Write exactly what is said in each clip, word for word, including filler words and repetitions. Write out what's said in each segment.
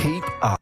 Keep up.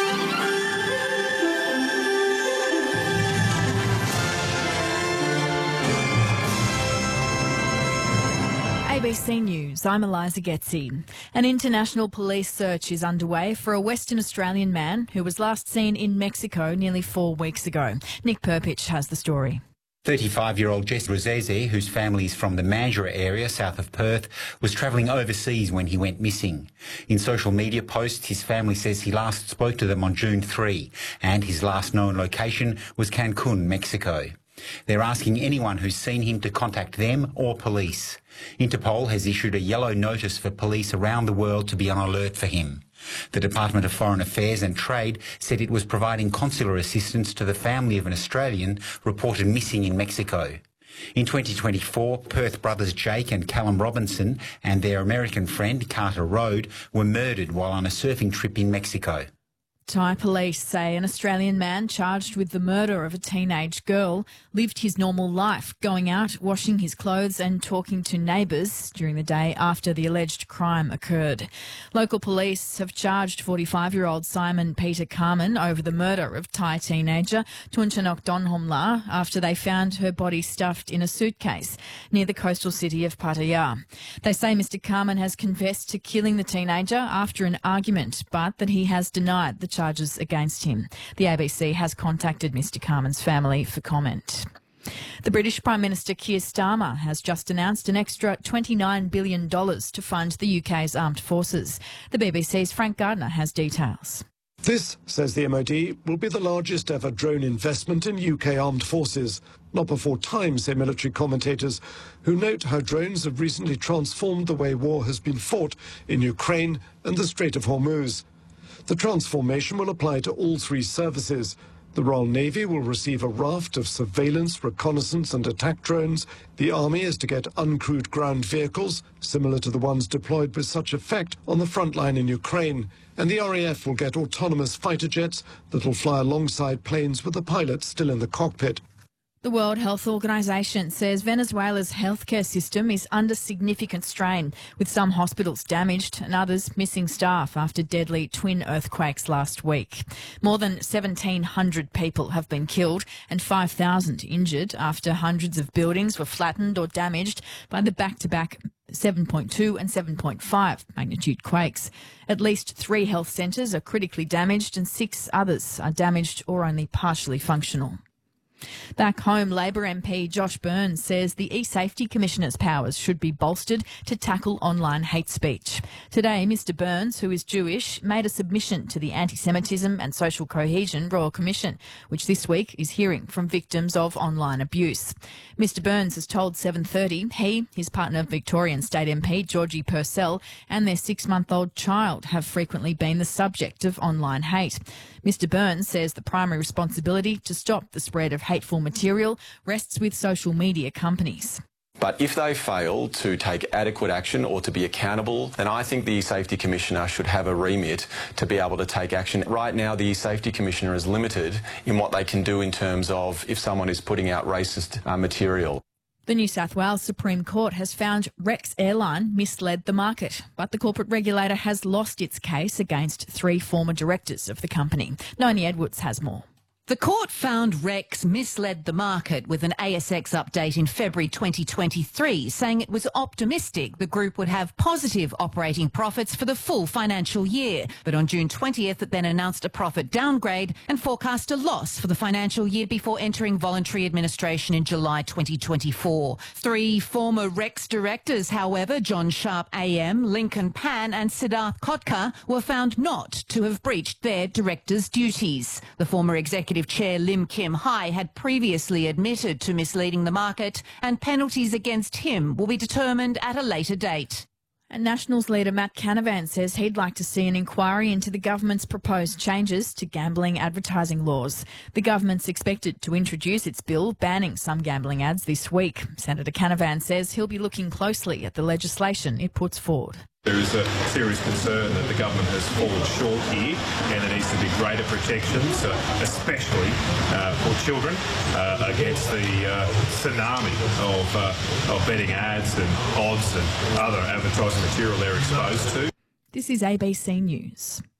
A B C News, I'm Eliza Getzi. An international police search is underway for a Western Australian man who was last seen in Mexico nearly four weeks ago. Nick Perpich has the story. thirty-five-year-old Jesse Rosese, whose family is from the Mandurah area south of Perth, was travelling overseas when he went missing. In social media posts, his family says he last spoke to them on June third, and his last known location was Cancun, Mexico. They're asking anyone who's seen him to contact them or police. Interpol has issued a yellow notice for police around the world to be on alert for him. The Department of Foreign Affairs and Trade said it was providing consular assistance to the family of an Australian reported missing in Mexico. In twenty twenty-four, Perth brothers Jake and Callum Robinson and their American friend Carter Rode were murdered while on a surfing trip in Mexico. Thai police say an Australian man charged with the murder of a teenage girl lived his normal life, going out, washing his clothes and talking to neighbours during the day after the alleged crime occurred. Local police have charged forty-five-year-old Simon Peter Carmen over the murder of Thai teenager Tunchanok Donhomla after they found her body stuffed in a suitcase near the coastal city of Pattaya. They say Mister Carmen has confessed to killing the teenager after an argument, but that he has denied the charges against him. The A B C has contacted Mister Carmen's family for comment. The British Prime Minister Keir Starmer has just announced an extra twenty-nine billion dollars to fund the U K's armed forces. The B B C's Frank Gardner has details. This, says the M O D, will be the largest ever drone investment in U K armed forces. Not before time, say military commentators, who note how drones have recently transformed the way war has been fought in Ukraine and the Strait of Hormuz. The transformation will apply to all three services. The Royal Navy will receive a raft of surveillance, reconnaissance and attack drones. The Army is to get uncrewed ground vehicles, similar to the ones deployed with such effect on the front line in Ukraine. And the R A F will get autonomous fighter jets that will fly alongside planes with the pilot still in the cockpit. The World Health Organization says Venezuela's healthcare system is under significant strain, with some hospitals damaged and others missing staff after deadly twin earthquakes last week. More than seventeen hundred people have been killed and five thousand injured after hundreds of buildings were flattened or damaged by the back-to-back seven point two and seven point five magnitude quakes. At least three health centres are critically damaged and six others are damaged or only partially functional. Back home, Labor M P Josh Burns says the eSafety Commissioner's powers should be bolstered to tackle online hate speech. Today, Mister Burns, who is Jewish, made a submission to the Anti-Semitism and Social Cohesion Royal Commission, which this week is hearing from victims of online abuse. Mister Burns has told seven thirty he, his partner Victorian State M P Georgie Purcell and their six-month-old child have frequently been the subject of online hate. Mister Burns says the primary responsibility to stop the spread of hateful material rests with social media companies. But if they fail to take adequate action or to be accountable, then I think the Safety Commissioner should have a remit to be able to take action. Right now, the Safety Commissioner is limited in what they can do in terms of if someone is putting out racist uh, material. The New South Wales Supreme Court has found Rex Airline misled the market, but the corporate regulator has lost its case against three former directors of the company. Noni Edwards has more. The court found Rex misled the market with an A S X update in February twenty twenty-three, saying it was optimistic the group would have positive operating profits for the full financial year. But on June twentieth, it then announced a profit downgrade and forecast a loss for the financial year before entering voluntary administration in July twenty twenty-four. Three former Rex directors, however, John Sharp A M, Lincoln Pan and Siddharth Kotkar, were found not to have breached their directors' duties. The former executive Chair Lim Kim Hai had previously admitted to misleading the market, and penalties against him will be determined at a later date. And Nationals leader Matt Canavan says he'd like to see an inquiry into the government's proposed changes to gambling advertising laws. The government's expected to introduce its bill banning some gambling ads this week. Senator Canavan says he'll be looking closely at the legislation it puts forward. There is a serious concern that the government has fallen short here, and there needs to be greater protections, uh, especially uh, for children, uh, against the uh, tsunami of, uh, of betting ads and odds and other advertising material they're exposed to. This is A B C News.